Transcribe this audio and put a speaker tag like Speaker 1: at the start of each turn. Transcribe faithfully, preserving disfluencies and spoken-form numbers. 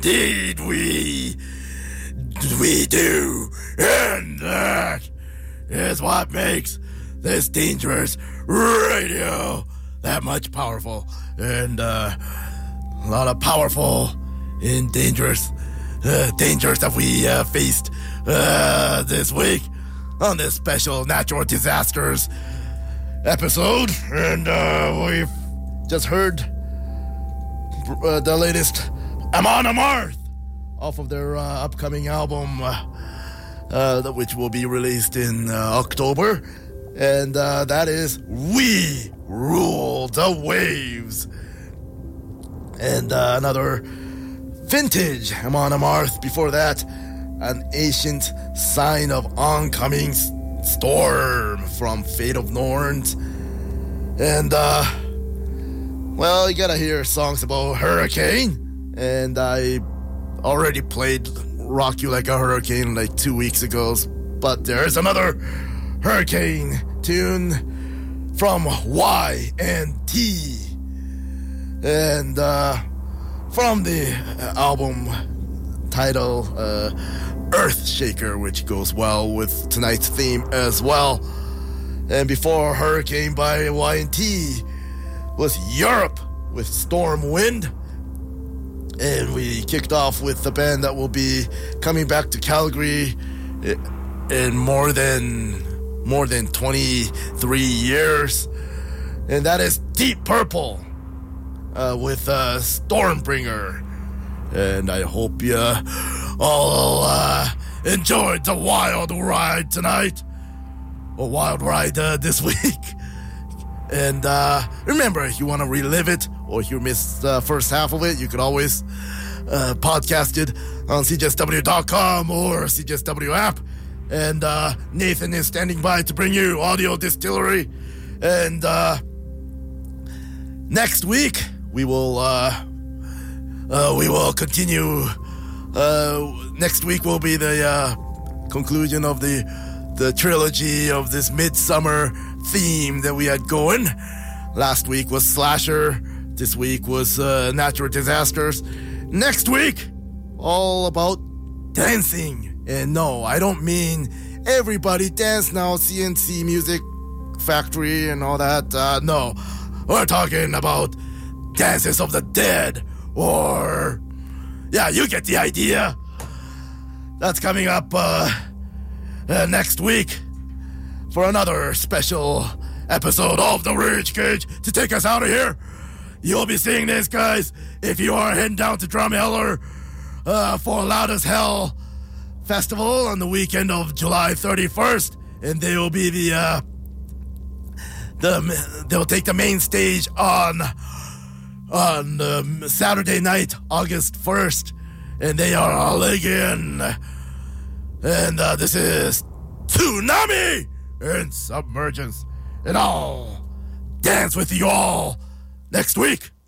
Speaker 1: Indeed we, we do. And that is what makes this dangerous radio that much powerful. And uh, a lot of powerful and dangerous uh, dangers that we uh, faced uh, this week on this special natural disasters episode. And uh, we've just heard uh, the latest Amon Amarth off of their uh, upcoming album, uh, uh, which will be released in uh, October. And uh, that is We Rule the Waves. And uh, another vintage Amon Amarth. Before that, an ancient sign of oncoming storm from Fate of Norns. And, uh, well, you gotta hear songs about hurricane. And I already played Rock You Like a Hurricane like two weeks ago. But there's another hurricane tune from Y and T. And, uh, from the album title, uh, Earthshaker, which goes well with tonight's theme as well. And before Hurricane by Y and T was Europe with Stormwind. And we kicked off with the band that will be coming back to Calgary in more than more than twenty-three years. And that is Deep Purple uh, with uh, Stormbringer. And I hope you all uh, enjoyed the wild ride tonight. Or wild ride uh, this week. And uh, remember, if you want to relive it, or if you missed the first half of it, you could always uh, podcast it on C J S W dot com or C J S W app. And uh, Nathan is standing by to bring you Audio Distillery. And uh, next week, we will uh, uh, we will continue. Uh, next week will be the uh, conclusion of the the trilogy of this midsummer theme that we had going. Last week was Slasher. This week was uh, Natural Disasters. Next week, all about dancing. And no, I don't mean everybody dance now, C N C Music Factory and all that. Uh, no, we're talking about Dances of the Dead. Or, yeah, you get the idea. That's coming up uh, uh, next week for another special episode of The Rage Cage. To take us out of here, you'll be seeing this, guys, if you are heading down to Drumheller uh, for Loud as Hell Festival on the weekend of July thirty-first. And they will be the, uh, the they'll take the main stage on, on um, Saturday night, August first. And they are all again. And uh, this is Tsunami and Submergence. And I'll dance with you all next week.